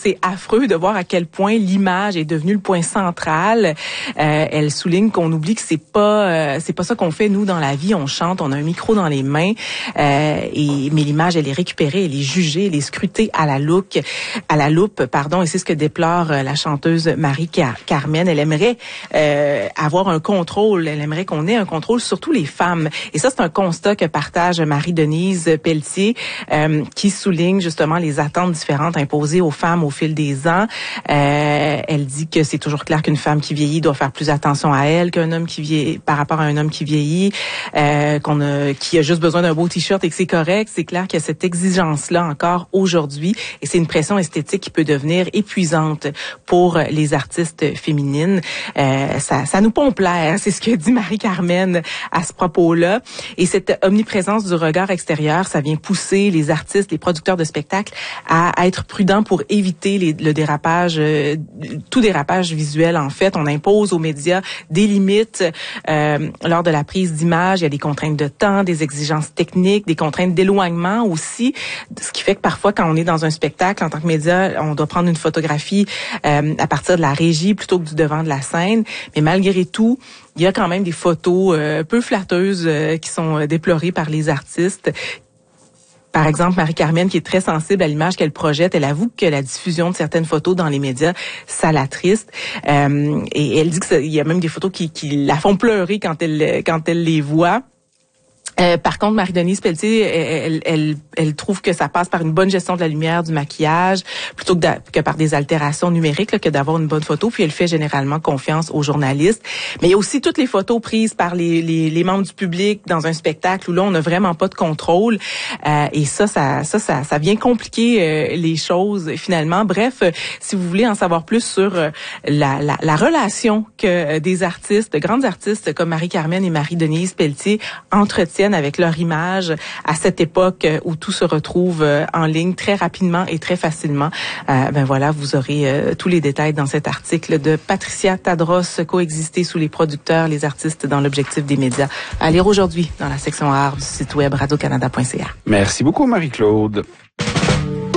c'est affreux de voir à quel point l'image est devenue le point central. Elle souligne qu'on oublie que c'est pas ça qu'on fait nous dans la vie. On chante, on a un micro dans les mains, mais l'image elle est récupérée, elle est jugée, elle est scrutée à la loupe, et c'est ce que déplore la chanteuse Marie-Carmen. Elle aimerait avoir un contrôle, elle aimerait qu'on ait un contrôle sur tous les femmes. Et ça, c'est un constat que partage Marie-Denise Pelletier, qui souligne justement les attentes différentes imposées aux femmes au fil des ans. Elle dit que c'est toujours clair qu'une femme qui vieillit doit faire plus attention à elle qu'un homme qui vieillit par rapport à un homme qui vieillit, qui a juste besoin d'un beau t-shirt et que c'est correct. C'est clair qu'il y a cette exigence-là encore aujourd'hui, et c'est une pression esthétique qui peut devenir épuisante pour les artistes féminines. Ça nous pompe l'air, c'est ce que dit Marie-Carmen à ce propos-là. Et cette omniprésence du regard extérieur, ça vient pousser les artistes, les producteurs de spectacles à être prudents pour éviter le dérapage, tout dérapage visuel. En fait, on impose aux médias des limites lors de la prise d'image. Il y a des contraintes de temps, des exigences techniques, des contraintes d'éloignement aussi, ce qui fait que parfois, quand on est dans un spectacle, en tant que média, on doit prendre une photographie à partir de la régie plutôt que du devant de la scène. Mais malgré tout, il y a quand même des photos peu flatteuses qui sont déplorées par les artistes. Par exemple, Marie-Carmen, qui est très sensible à l'image qu'elle projette, elle avoue que la diffusion de certaines photos dans les médias, ça l'attriste. Et elle dit qu'il y a même des photos qui la font pleurer quand elle les voit. Par contre, Marie-Denise Pelletier, elle trouve que ça passe par une bonne gestion de la lumière, du maquillage, plutôt que par des altérations numériques, là, que d'avoir une bonne photo. Puis elle fait généralement confiance aux journalistes. Mais il y a aussi toutes les photos prises par les membres du public dans un spectacle où là, on n'a vraiment pas de contrôle. Et ça vient compliquer les choses finalement. Bref, si vous voulez en savoir plus sur la relation que des artistes, de grandes artistes comme Marie-Carmen et Marie-Denise Pelletier entretiennent avec leur image à cette époque où tout se retrouve en ligne très rapidement et très facilement. Voilà, vous aurez tous les détails dans cet article de Patricia Tadros, Coexister sous les producteurs, les artistes dans l'objectif des médias. À lire aujourd'hui dans la section art du site web radiocanada.ca. Merci beaucoup, Marie-Claude.